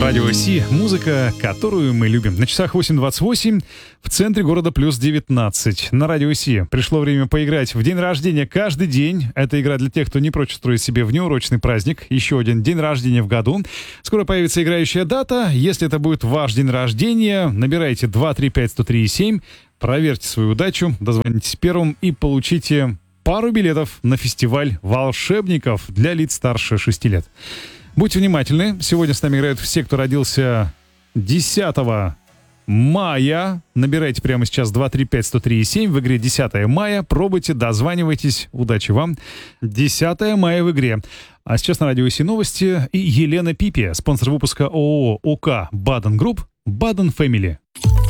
Радио Си. Музыка, которую мы любим. На часах 8:28, в центре города плюс 19. На Радио Си пришло время поиграть в день рождения каждый день. Это игра для тех, кто не прочь устроить себе внеурочный праздник. Еще один день рождения в году. Скоро появится играющая дата. Если это будет ваш день рождения, набирайте 235-103-7. Проверьте свою удачу, дозвонитесь первым и получите пару билетов на фестиваль волшебников для лиц старше 6 лет. Будьте внимательны. Сегодня с нами играют все, кто родился 10 мая. Набирайте прямо сейчас 235-103-7 в игре 10 мая. Пробуйте, дозванивайтесь. Удачи вам. 10 мая в игре. А сейчас на Радио Си новости. И Елена Пипи, спонсор выпуска ООО ОК «Баден Групп», «Баден Фэмили».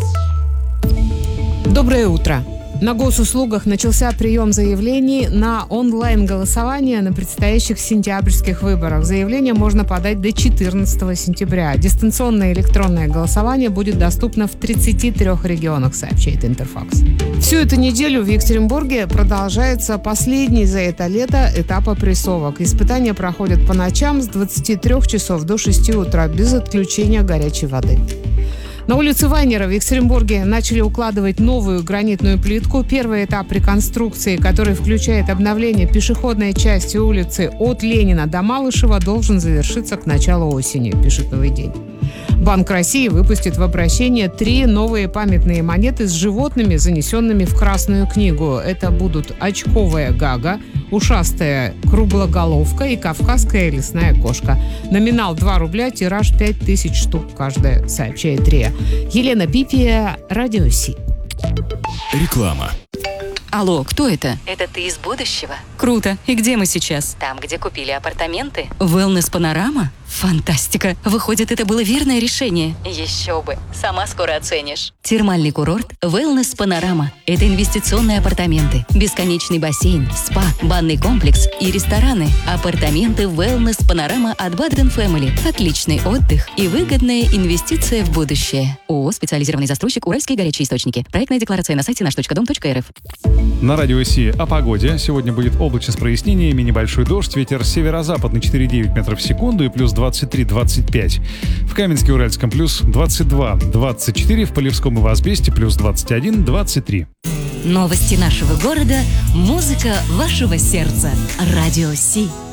Доброе утро. На госуслугах начался прием заявлений на онлайн-голосование на предстоящих сентябрьских выборах. Заявление можно подать до 14 сентября. Дистанционное электронное голосование будет доступно в 33 регионах, сообщает Интерфакс. Всю эту неделю в Екатеринбурге продолжается последний за это лето этап опрессовок. Испытания проходят по ночам с 23 часов до 6 утра без отключения горячей воды. На улице Вайнера в Екатеринбурге начали укладывать новую гранитную плитку. Первый этап реконструкции, который включает обновление пешеходной части улицы от Ленина до Малышева, должен завершиться к началу осени, пишет «Новый день». Банк России выпустит в обращение 3 новые памятные монеты с животными, занесенными в Красную книгу. Это будут очковая гага, ушастая круглоголовка и кавказская лесная кошка. Номинал 2 рубля, тираж 5000 штук каждая, сообщает РИА. Елена Пипия, Радио Си. Реклама. Алло, кто это? Это ты из будущего? Круто. И где мы сейчас? Там, где купили апартаменты? Wellness Панорама? Фантастика. Выходит, это было верное решение. Еще бы. Сама скоро оценишь. Термальный курорт Wellness Панорама. Это инвестиционные апартаменты, бесконечный бассейн, спа, банный комплекс и рестораны. Апартаменты Wellness Панорама от Баден Фэмили. Отличный отдых и выгодная инвестиция в будущее. ООО «Специализированный застройщик Уральские горячие источники». Проектная декларация на сайте наш.дом.рф. На Радио Си о погоде. Сегодня будет облачно с прояснениями, небольшой дождь, ветер северо-западный 4,9 метров в секунду и плюс 23-25. В Каменске-Уральском плюс 22-24, в Полевском и Возвесте плюс 21-23. Новости нашего города, музыка вашего сердца. Радио Си.